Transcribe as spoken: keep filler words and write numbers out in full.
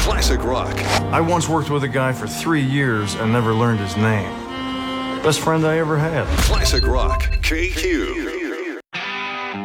Classic rock. I once worked with a guy for three years and never learned his name. Best friend I ever had. Classic rock. K Q.